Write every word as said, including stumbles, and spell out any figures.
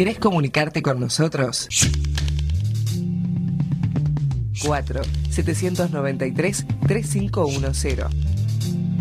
¿Querés comunicarte con nosotros? cuatro, setecientos noventa y tres, treinta y cinco diez.